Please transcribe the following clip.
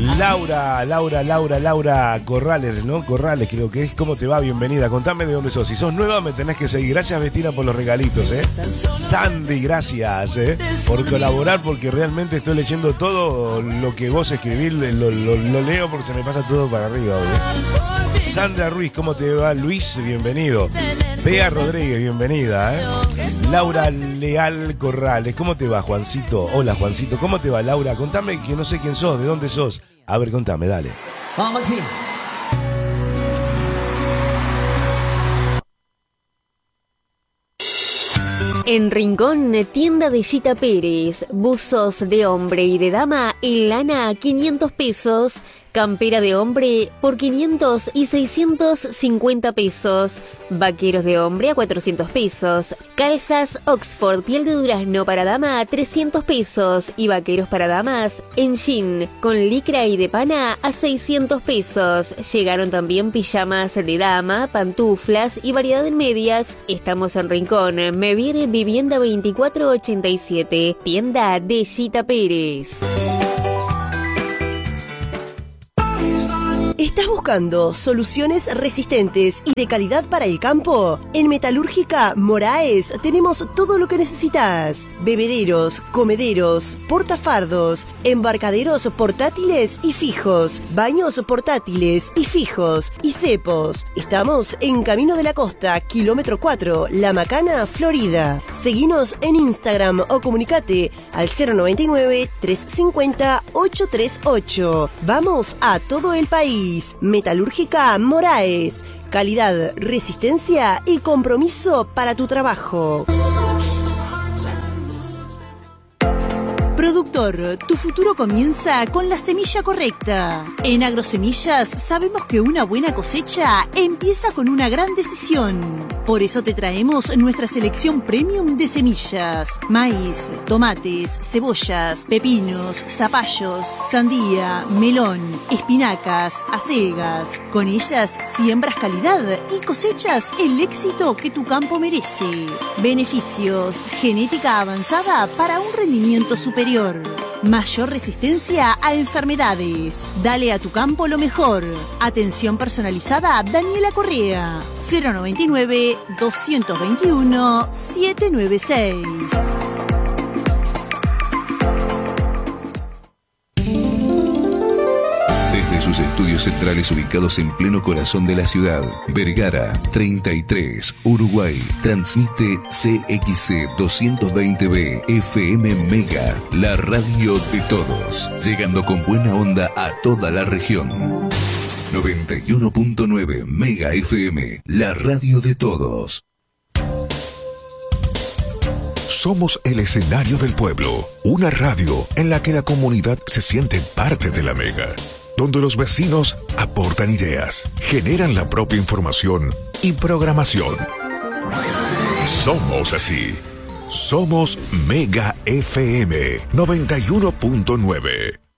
Laura Corrales, ¿no? Corrales creo que es. ¿Cómo te va? Bienvenida. Contame de dónde sos. Si sos nueva me tenés que seguir. Gracias, Bettina, por los regalitos, ¿eh? Sandy, gracias, por colaborar, porque realmente estoy leyendo todo lo que vos escribís. Lo leo porque se me pasa todo para arriba, ¿eh? Sandra Ruiz, ¿cómo te va? Luis, bienvenido. Bea Rodríguez, bienvenida, Laura Leal Corrales, ¿cómo te va, Juancito? Hola, Juancito, ¿cómo te va, Laura? Contame, que no sé quién sos, de dónde sos. A ver, contame, dale. Vamos, Maxi. En Rincón, tienda de Gita Pérez, buzos de hombre y de dama en lana a 500 pesos, campera de hombre por 500 y 650 pesos, vaqueros de hombre a 400 pesos, calzas Oxford piel de durazno para dama a 300 pesos y vaqueros para damas en jean con licra y de pana a 600 pesos. Llegaron también pijamas de dama, pantuflas y variedad en medias. Estamos en Rincón, Mevir Vivienda 2487, tienda de Gita Pérez. ¿Estás buscando soluciones resistentes y de calidad para el campo? En Metalúrgica Moraes tenemos todo lo que necesitas. Bebederos, comederos, portafardos, embarcaderos portátiles y fijos, baños portátiles y fijos y cepos. Estamos en Camino de la Costa, kilómetro 4, La Macana, Florida. Seguinos en Instagram o comunicate al 099-350-838. Vamos a todo el país. Metalúrgica Moraes. Calidad, resistencia y compromiso para tu trabajo. Productor, tu futuro comienza con la semilla correcta. En Agrosemillas sabemos que una buena cosecha empieza con una gran decisión. Por eso te traemos nuestra selección premium de semillas. Maíz, tomates, cebollas, pepinos, zapallos, sandía, melón, espinacas, acelgas. Con ellas siembras calidad y cosechas el éxito que tu campo merece. Beneficios, genética avanzada para un rendimiento superior. Mayor resistencia a enfermedades. Dale a tu campo lo mejor. Atención personalizada Daniela Correa. 099-221-796. Sus estudios centrales ubicados en pleno corazón de la ciudad, Vergara 33, Uruguay, transmite CXC 220B FM Mega, la radio de todos, llegando con buena onda a toda la región. 91.9 Mega FM, la radio de todos. Somos el escenario del pueblo, una radio en la que la comunidad se siente parte de la Mega, donde los vecinos aportan ideas, generan la propia información y programación. Somos así. Somos Mega FM 91.9.